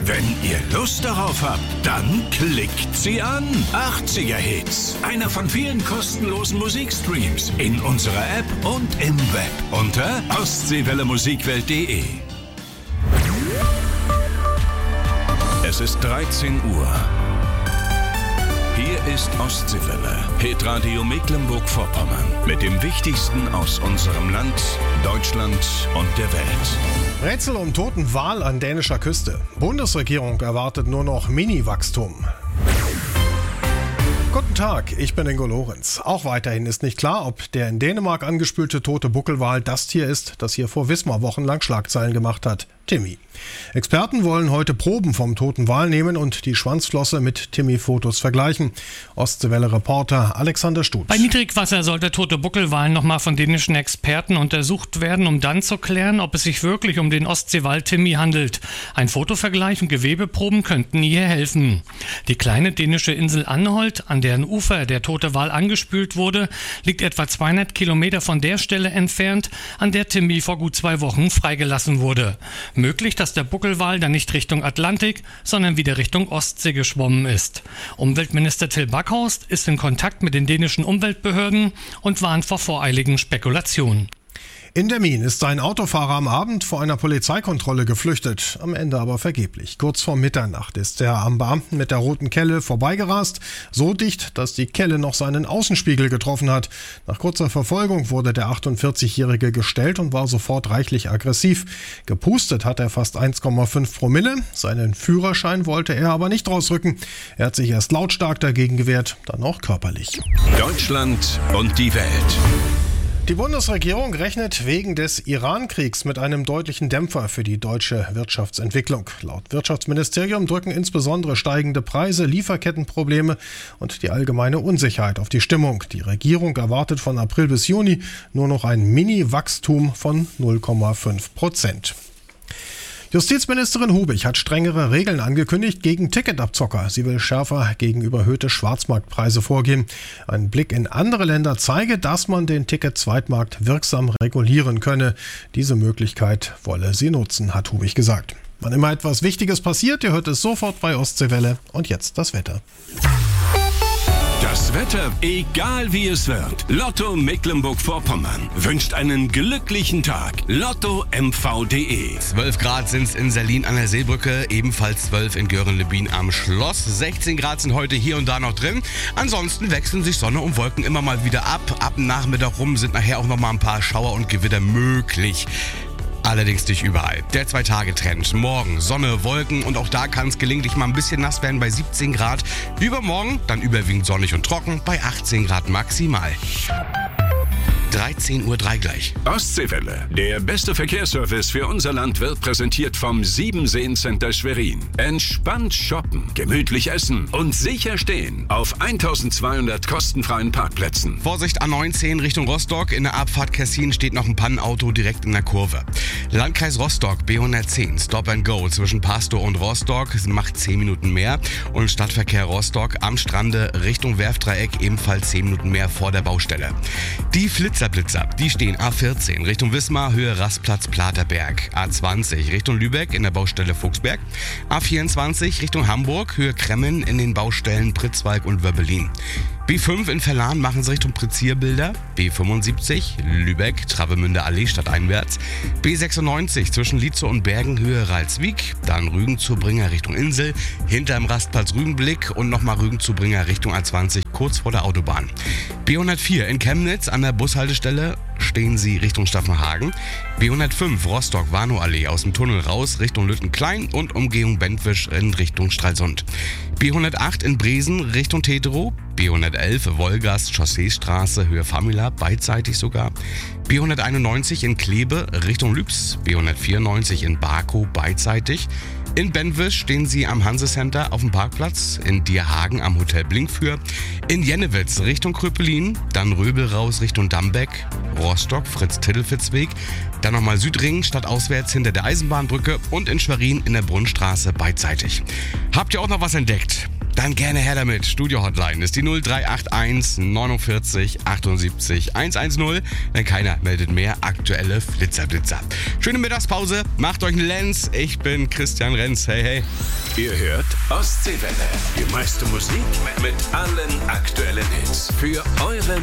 Wenn ihr Lust darauf habt, dann klickt sie an. 80er Hits. Einer von vielen kostenlosen Musikstreams in unserer App und im Web unter ostseewellemusikwelt.de. Es ist 13 Uhr. Hier ist Ostseewelle, Hitradio Mecklenburg-Vorpommern. Mit dem Wichtigsten aus unserem Land, Deutschland und der Welt. Rätsel um toten Wal an dänischer Küste. Bundesregierung erwartet nur noch Mini-Wachstum. Guten Tag, ich bin Ingo Lorenz. Auch weiterhin ist nicht klar, ob der in Dänemark angespülte tote Buckelwal das Tier ist, das hier vor Wismar wochenlang Schlagzeilen gemacht hat. Timmy. Experten wollen heute Proben vom toten Wal nehmen und die Schwanzflosse mit Timmy-Fotos vergleichen. Ostseewelle-Reporter Alexander Stutz. Bei Niedrigwasser soll der tote Buckelwal nochmal von dänischen Experten untersucht werden, um dann zu klären, ob es sich wirklich um den Ostseewal Timmy handelt. Ein Fotovergleich und Gewebeproben könnten hier helfen. Die kleine dänische Insel Anholt, an deren Ufer der tote Wal angespült wurde, liegt etwa 200 Kilometer von der Stelle entfernt, an der Timmy vor gut 2 Wochen freigelassen wurde. Möglich, dass der Buckelwal dann nicht Richtung Atlantik, sondern wieder Richtung Ostsee geschwommen ist. Umweltminister Till Backhaus ist in Kontakt mit den dänischen Umweltbehörden und warnt vor voreiligen Spekulationen. In Demmin ist ein Autofahrer am Abend vor einer Polizeikontrolle geflüchtet, am Ende aber vergeblich. Kurz vor Mitternacht ist er am Beamten mit der roten Kelle vorbeigerast, so dicht, dass die Kelle noch seinen Außenspiegel getroffen hat. Nach kurzer Verfolgung wurde der 48-Jährige gestellt und war sofort reichlich aggressiv. Gepustet hat er fast 1,5 Promille, seinen Führerschein wollte er aber nicht rausrücken. Er hat sich erst lautstark dagegen gewehrt, dann auch körperlich. Deutschland und die Welt. Die Bundesregierung rechnet wegen des Iran-Kriegs mit einem deutlichen Dämpfer für die deutsche Wirtschaftsentwicklung. Laut Wirtschaftsministerium drücken insbesondere steigende Preise, Lieferkettenprobleme und die allgemeine Unsicherheit auf die Stimmung. Die Regierung erwartet von April bis Juni nur noch ein Mini-Wachstum von 0,5%. Justizministerin Hubig hat strengere Regeln angekündigt gegen Ticketabzocker. Sie will schärfer gegen überhöhte Schwarzmarktpreise vorgehen. Ein Blick in andere Länder zeige, dass man den Ticket-Zweitmarkt wirksam regulieren könne. Diese Möglichkeit wolle sie nutzen, hat Hubig gesagt. Wann immer etwas Wichtiges passiert, ihr hört es sofort bei Ostseewelle. Und jetzt das Wetter. Das Wetter, egal wie es wird. Lotto Mecklenburg-Vorpommern wünscht einen glücklichen Tag. LottoMV.de. 12 Grad sind es in Serlin an der Seebrücke, ebenfalls 12 in Göhren-Lebien am Schloss. 16 Grad sind heute hier und da noch drin. Ansonsten wechseln sich Sonne und Wolken immer mal wieder ab. Ab dem Nachmittag rum sind nachher auch noch mal ein paar Schauer und Gewitter möglich. Allerdings nicht überall. Der 2-Tage-Trend. Morgen Sonne, Wolken und auch da kann es gelegentlich mal ein bisschen nass werden bei 17 Grad. Übermorgen dann überwiegend sonnig und trocken bei 18 Grad maximal. 13:03 Uhr gleich. Ostseewelle. Der beste Verkehrsservice für unser Land wird präsentiert vom Siebenseen-Center Schwerin. Entspannt shoppen, gemütlich essen und sicher stehen auf 1200 kostenfreien Parkplätzen. Vorsicht A19 Richtung Rostock. In der Abfahrt Kessin steht noch ein Pannenauto direkt in der Kurve. Landkreis Rostock B110 Stop and Go zwischen Pastor und Rostock macht 10 Minuten mehr. Und Stadtverkehr Rostock am Strande Richtung Werftdreieck ebenfalls 10 Minuten mehr vor der Baustelle. Die Blitzer, die stehen A14 Richtung Wismar, Höhe Rastplatz Platerberg. A20 Richtung Lübeck in der Baustelle Fuchsberg. A24 Richtung Hamburg, Höhe Kremmen in den Baustellen Pritzwalk und Wöbbelin. B5 in Verlan machen sie Richtung Prezierbilder. B75 Lübeck, Travemünder Allee stadteinwärts. B96 zwischen Lietzow und Bergen, Höhe Ralswiek. Dann Rügen-Zubringer Richtung Insel. Hinterm Rastplatz Rügenblick und nochmal Rügen-Zubringer Richtung A20 kurz vor der Autobahn. B104 in Chemnitz an der Bushaltestelle stehen sie Richtung Staffenhagen. B105 Rostock-Warnow-Allee aus dem Tunnel raus Richtung Lüttenklein und Umgehung Bentwisch in Richtung Stralsund. B108 in Bresen Richtung Teterow. B111 Wolgast Chausseestraße Höhe Famila, beidseitig sogar. B191 in Kleve Richtung Lübs. B194 in Barkow, beidseitig. In Bentwisch stehen sie am Hansecenter auf dem Parkplatz, in Dierhagen am Hotel Blinkfür, in Jennewitz Richtung Kröpelin, dann Röbel raus Richtung Dambeck, Rostock, Fritz-Tittelfitz-Weg, dann nochmal Südring stadtauswärts hinter der Eisenbahnbrücke und in Schwerin in der Brunnstraße beidseitig. Habt ihr auch noch was entdeckt? Dann gerne her damit. Studio-Hotline ist die 0381 49 78 110. Denn keiner meldet mehr aktuelle Flitzer-Blitzer. Schöne Mittagspause. Macht euch einen Lenz. Ich bin Christian Renz. Hey, hey. Ihr hört Ostseewelle. Die meiste Musik mit allen aktuellen Hits. Für eure